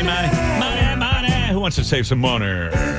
Money. Who wants to save some money?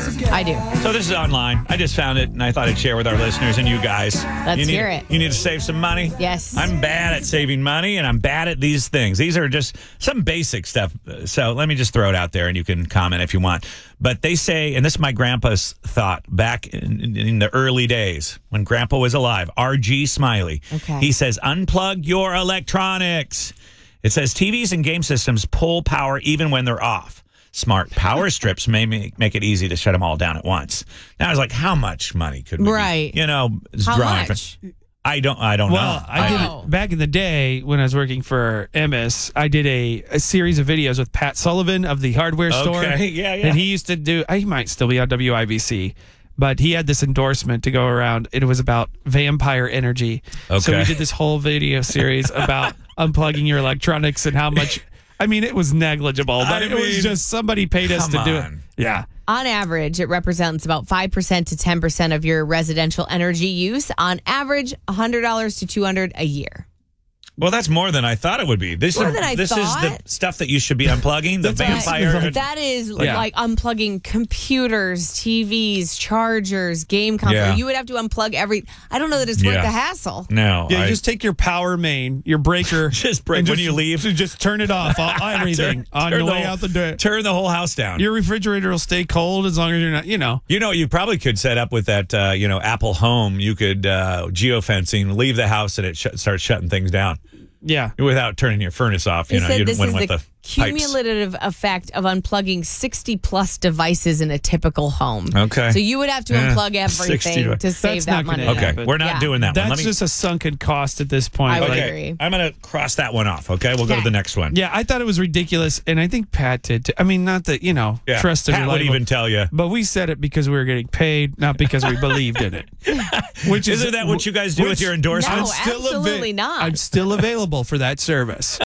I do. So this is online. I just found it, and I thought I'd share with our listeners and you guys. Let's hear it. You need to save some money? Yes. I'm bad at saving money, and I'm bad at these things. These are just some basic stuff. So let me just throw it out there, and you can comment if you want. But they say, and this is my grandpa's thought back in the early days when Grandpa was alive, R.G. Smiley. Okay. He says, unplug your electronics. It says TVs and game systems pull power even when they're off. Smart power strips may make it easy to shut them all down at once. Now I was like, how much money could we Right. it's How drawing much? I don't Well, know. I did it back in the day when I was working for MS. I did a series of videos with Pat Sullivan of the hardware store. Okay, yeah. And he used to do, he might still be on WIBC, but he had this endorsement to go around. It was about vampire energy. Okay. So we did this whole video series about unplugging your electronics and how much, I mean, it was negligible, but it was just somebody paid us to do it. on. Yeah. On average, it represents about 5% to 10% of your residential energy use. On average, $100 to $200 a year. Well, that's more than I thought it would be. This More is than I this is the thought. stuff that you should be unplugging. The vampire. That is Yeah. like unplugging computers, TVs, chargers, game consoles. Yeah. You would have to unplug every. I don't know that it's worth Yeah. the hassle. No, Yeah, I- just take your power main, your breaker. Just break and when you leave. Just turn it off, everything, on turn the the way whole- out the door. turn the whole house down. Your refrigerator will stay cold as long as you're not, You probably could set up with that, Apple Home. You could geofencing, leave the house, and it starts shutting things down Yeah. without turning your furnace off. They You said this wouldn't is want the the pipes. cumulative effect of unplugging 60 plus devices in a typical home. Okay. So you would have to Yeah. unplug 60 everything to save That's that not money. gonna Okay, happen. we're not Yeah. doing that one. That's just a sunken cost at this point. I would Like, agree. I'm going to cross that one off. Okay, we'll go to Okay. the next one. yeah, I thought it was ridiculous, and I think Pat did too. I mean, not that, Yeah. trust and Pat would reliable, even tell you. but we said it because we were getting paid, not because we believed in it. Which Isn't that what you guys do with your endorsements? No, absolutely not. I'm still available for that service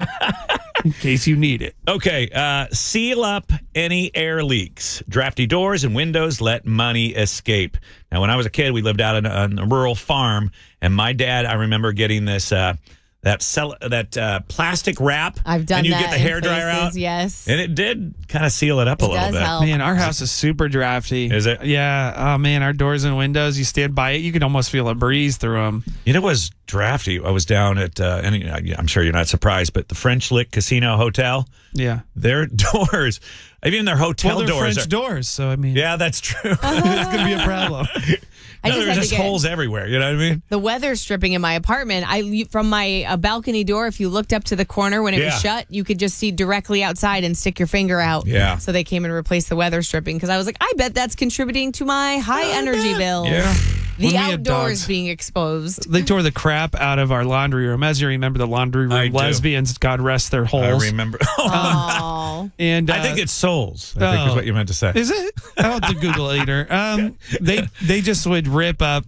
in case you need it. Okay, seal up any air leaks. Drafty doors and windows let money escape. Now, when I was a kid, we lived out on a rural farm, and my dad, I remember getting this that plastic wrap. I've done and you that get the in hair dryer places, out. yes. And it did kind of seal it up a It little does bit. help. Man, our house is super drafty. Is it? Yeah. Oh, man, our doors and windows, you stand by it, you can almost feel a breeze through them. You know what was drafty? I was down at, I'm sure you're not surprised, but the French Lick Casino Hotel, Yeah. their doors, even their hotel Well, they're doors French are. doors, so I mean, Yeah, that's true. it's going to be a problem. I No, just there had were to just get holes everywhere. You know what I mean? the weather stripping in my apartment. From my balcony door, if you looked up to the corner when it was Yeah. shut, you could just see directly outside and stick your finger out. Yeah. So they came and replaced the weather stripping because I was like, I bet that's contributing to my high energy bill. Yeah. The When we had outdoors dogs- being exposed. They tore the crap out of our laundry room. As you remember, the laundry room I do. lesbians, God rest their I holes. remember. Oh. And I think it's souls, I think is oh. what you meant to say. Is it? I'll have to Google it later. They just would rip up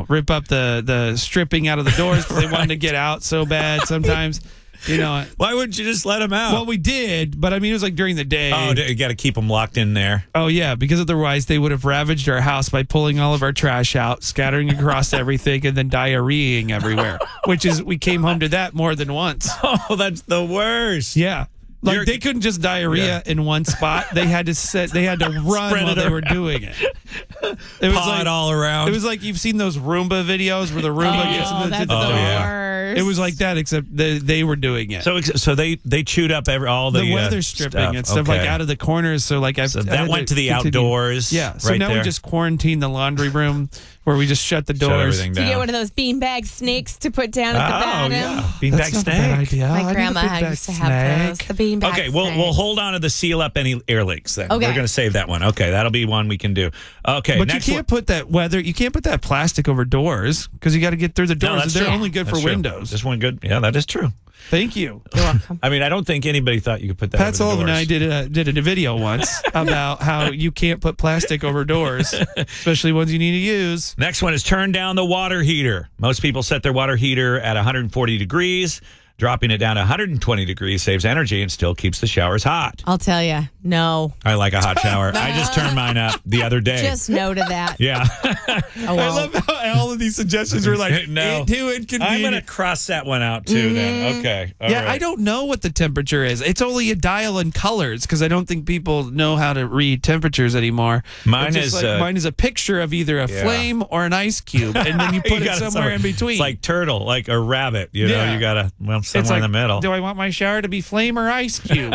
the stripping out of the doors because they wanted to get out so bad sometimes. Why wouldn't you just let them out? Well, we did, but I mean, it was like during the day. Oh, you got to keep them locked in there. Oh, yeah, because otherwise they would have ravaged our house by pulling all of our trash out, scattering across everything, and then diarrheaing everywhere, we came home to that more than once. Oh, that's the worst. Yeah. Like You're- they couldn't just diarrhea in one spot. They had to run Spread while it they were around. doing it. It was Paw it all around. It was like you've seen those Roomba videos where the Roomba gets Oh, in that's the yeah. worst. It was like that, except they were doing it. So they chewed up all the weather stripping stuff. and stuff like Okay. out of the corners. So like So that went to the outdoors. Yeah. So right now there. we just quarantined the laundry room where we just shut the Shut doors. everything Do you down. get one of those beanbag snakes to put down at the bottom? yeah. Beanbag That's not a bad snake. idea. I My need a grandma beanbag used to have those. The beanbag Okay, we'll snakes. hold on to the seal up any air leaks then. Okay. We're going to save that one. Okay, that'll be one we can do. Okay, But next you can't put that you can't put that plastic over doors because you got to get through the No, doors. that's They're true. only good That's for true. windows. This one good. Yeah, that is true. Thank you. You're welcome. I mean, I don't think anybody thought you could put that Pat over the Sullivan and I doors. did a video once about how you can't put plastic over doors, especially ones you need to use. Next one is turn down the water heater. Most people set their water heater at 140 degrees. Dropping it down to 120 degrees saves energy and still keeps the showers hot. I'll tell you, no. I like a hot shower. I just turned mine up the other day. Just no to that. Yeah. I I love how all of these suggestions are like, No. too inconvenient. I'm going to cross that one out too then. Okay. All Yeah, right. I don't know what the temperature is. It's only a dial and colors because I don't think people know how to read temperatures anymore. Mine It's just is, mine is a picture of either a flame or an ice cube, and then you put it gotta somewhere in between. It's like turtle, like a rabbit. You know, Yeah. you got to, It's somewhere in the middle. Do I want my shower to be flame or ice cube?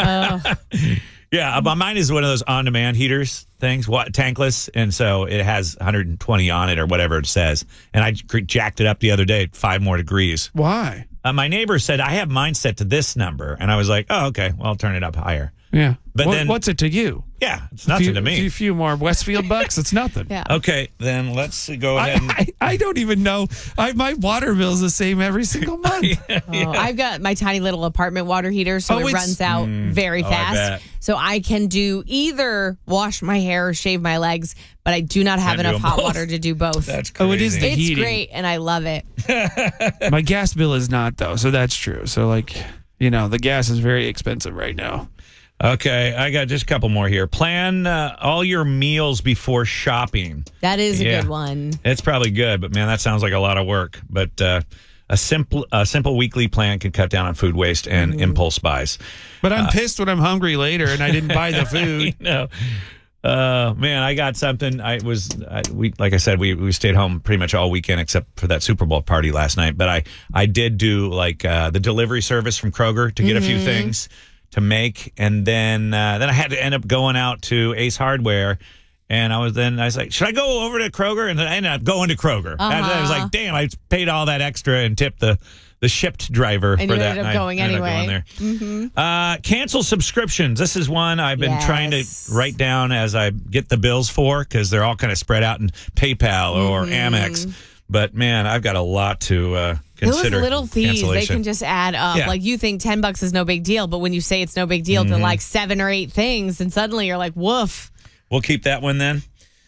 Yeah, but mine is one of those on-demand heaters things, tankless, and so it has 120 on it or whatever it says. And I jacked it up the other day, 5 more degrees. Why? My neighbor said I have mine set to this number, and I was like, oh, okay, well, I'll turn it up higher. Yeah. But then- what's it to you? Yeah, it's nothing to me. A few more Westfield bucks, it's nothing. Yeah. Okay, then let's go ahead. I don't even know. My water bill is the same every single month. Oh, I've got my tiny little apartment water heater, so Oh, it it's- runs out very I fast. bet. So I can do either wash my hair or shave my legs, but I do not have Can't do enough them hot both. water to do both. That's crazy. Oh, it is the It's heating. great, and I love it. My gas bill is not, though, so that's true. So, the gas is very expensive right now. Okay, I got just a couple more here. Plan all your meals before shopping. That is Yeah. a good one. It's probably good, but man, that sounds like a lot of work. But a simple weekly plan can cut down on food waste and impulse buys. But I'm pissed when I'm hungry later and I didn't buy the food. No. Man, I got something. We like I said, we stayed home pretty much all weekend except for that Super Bowl party last night. But I did do the delivery service from Kroger to get a few things to make, and then I had to end up going out to Ace Hardware. And I was like, should I go over to Kroger? And then I ended up going to Kroger. I was like, damn, I paid all that extra and tipped the shipped driver And for you that. ended up going I ended up anyway. going there. Cancel subscriptions. This is one I've been trying to write down as I get the bills for, because they're all kind of spread out in PayPal or Amex. But man, I've got a lot to consider. Those little fees, they cancellation. can just add up. Yeah. Like you think $10 is no big deal, but when you say it's no big deal to like 7 or 8 things, and suddenly you're like, woof. We'll keep that one then.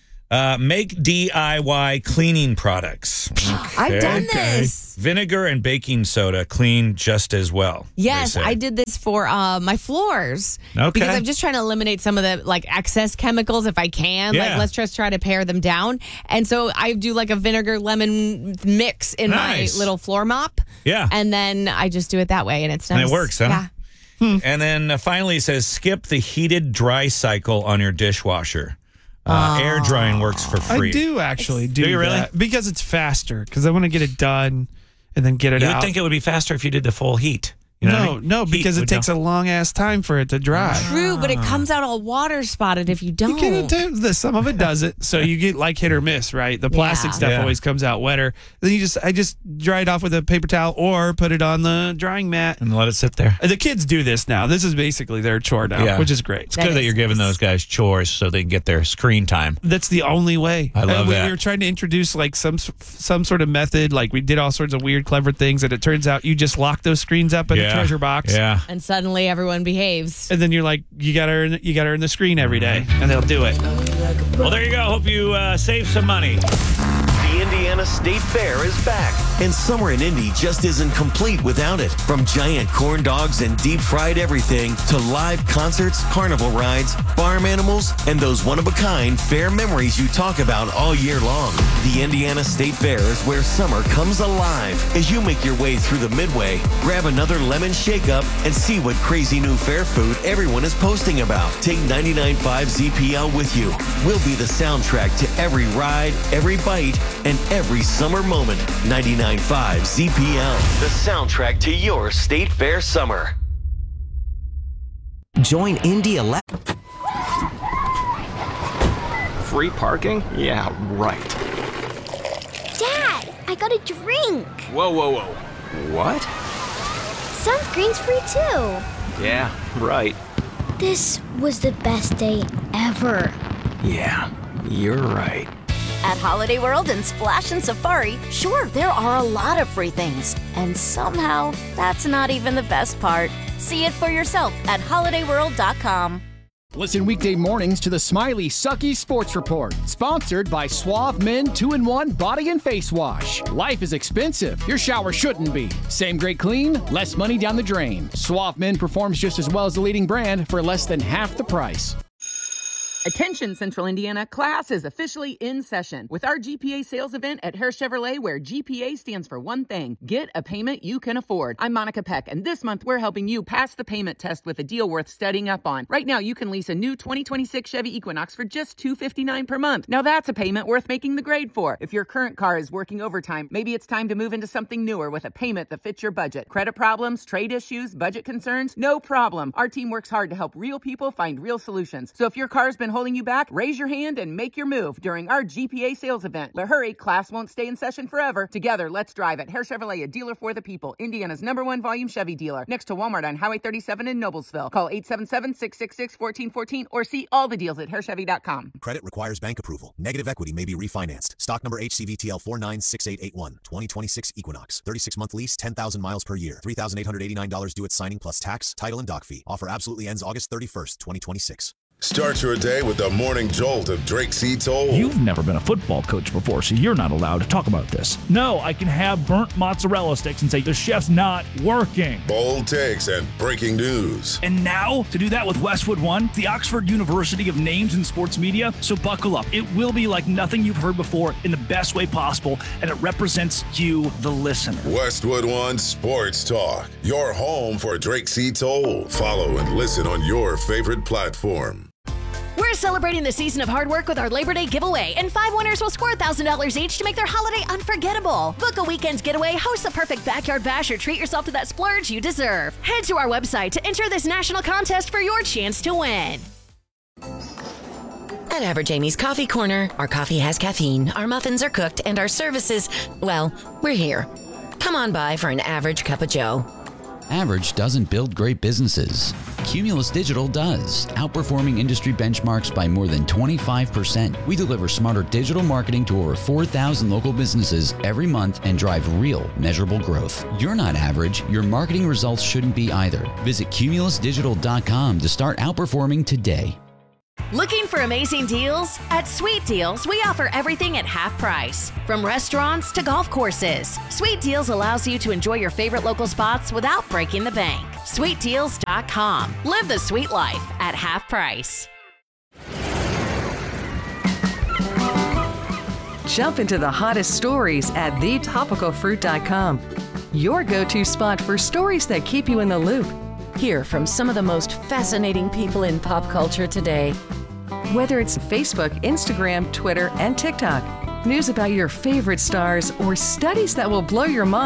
Make DIY cleaning products. I've done this. Vinegar and baking soda clean just as well. Yes, they say. I did this for my floors. Okay. Because I'm just trying to eliminate some of the excess chemicals if I can. Yeah. Let's just try to pare them down. And so I do a vinegar lemon mix in Nice. my little floor mop. Yeah. And then I just do it that way, and it's nice. And it works, huh? Yeah. And then finally it says skip the heated dry cycle on your dishwasher. Air drying works for free. I do actually do you really? that because it's faster, because I want to get it done and then get it You out. would think it would be faster if you did the full heat. You know what I mean? No, because Heat it would takes go- a long ass time for it to dry. True, but it comes out all water spotted if you You don't. can't some of it doesn't, so you get hit or miss, right? The plastic Yeah. stuff Yeah. always comes out wetter. Then I just dry it off with a paper towel or put it on the drying mat. And let it sit there. The kids do this now. This is basically their chore now, Yeah. which is great. It's good that is you're giving nice. those guys chores so they can get their screen time. That's the only way. I love we, that. We were trying to introduce some sort of method. Like we did all sorts of weird, clever things, and it turns out you just lock those screens up in a treasure box. Yeah. And suddenly everyone behaves. And then you're like, you got to earn the screen every day, and they'll do it. Well, there you go. Hope you save some money. The Indiana State Fair is back, and summer in Indy just isn't complete without it. From giant corn dogs and deep fried everything to live concerts, carnival rides, farm animals, and those one-of-a-kind fair memories you talk about all year long. The Indiana State Fair is where summer comes alive. As you make your way through the Midway, grab another lemon shake-up and see what crazy new fair food everyone is posting about. Take 99.5 ZPL with you. We'll be the soundtrack to every ride, every bite, and every summer moment. 99.5 ZPL, the soundtrack to your State Fair summer. Join Indy Free parking? Yeah, right. Dad, I got a drink. Whoa, whoa, whoa. What? Sunscreen's free too. Yeah, right. This was the best day ever. Yeah, you're right. At Holiday World and Splash and Safari, sure, there are a lot of free things. And somehow, that's not even the best part. See it for yourself at holidayworld.com. Listen weekday mornings to the Smiley Sucky Sports Report, sponsored by Suave Men 2-in-1 Body and Face Wash. Life is expensive. Your shower shouldn't be. Same great clean, less money down the drain. Suave Men performs just as well as the leading brand for less than half the price. Attention Central Indiana, class is officially in session with our GPA sales event at Hare Chevrolet, where GPA stands for one thing: get a payment you can afford. I'm Monica Peck, and this month we're helping you pass the payment test with a deal worth studying up on. Right now you can lease a new 2026 Chevy Equinox for just $259 per month. Now that's a payment worth making the grade for. If your current car is working overtime, maybe it's time to move into something newer with a payment that fits your budget. Credit problems, trade issues, budget concerns? No problem. Our team works hard to help real people find real solutions. So if your car's been holding you back, raise your hand and make your move during our GPA sales event. But hurry, class won't stay in session forever. Together, let's drive at Hare Chevrolet, a dealer for the people. Indiana's #1 volume Chevy dealer, next to Walmart on Highway 37 in Noblesville. Call 877-666-1414 or see all the deals at harechevy.com. Credit requires bank approval. Negative equity may be refinanced. Stock number HCVTL 496881. 2026 Equinox. 36-month lease, 10,000 miles per year. $3,889 due at signing plus tax, title, and dock fee. Offer absolutely ends August 31st, 2026. Start your day with the morning jolt of Drake C. Toll. You've never been a football coach before, so you're not allowed to talk about this. No, I can have burnt mozzarella sticks and say the chef's not working. Bold takes and breaking news. And now, to do that with Westwood One, the Oxford University of Names in Sports Media. So buckle up. It will be like nothing you've heard before in the best way possible, and it represents you, the listener. Westwood One Sports Talk, your home for Drake C. Toll. Follow and listen on your favorite platform. We're celebrating the season of hard work with our Labor Day giveaway, and 5 winners will score $1,000 each to make their holiday unforgettable. Book a weekend getaway, host the perfect backyard bash, or treat yourself to that splurge you deserve. Head to our website to enter this national contest for your chance to win. At Average Amy's Coffee Corner, our coffee has caffeine, our muffins are cooked, and our services, well, we're here. Come on by for an average cup of joe. Average doesn't build great businesses. Cumulus Digital does, outperforming industry benchmarks by more than 25%. We deliver smarter digital marketing to over 4,000 local businesses every month and drive real, measurable growth. You're not average. Your marketing results shouldn't be either. Visit cumulusdigital.com to start outperforming today. Looking for amazing deals? At Sweet Deals, we offer everything at half price. From restaurants to golf courses, Sweet Deals allows you to enjoy your favorite local spots without breaking the bank. SweetDeals.com. Live the sweet life at half price. Jump into the hottest stories at thetopicalfruit.com. Your go-to spot for stories that keep you in the loop. Hear from some of the most fascinating people in pop culture today. Whether it's Facebook, Instagram, Twitter, and TikTok, news about your favorite stars, or studies that will blow your mind.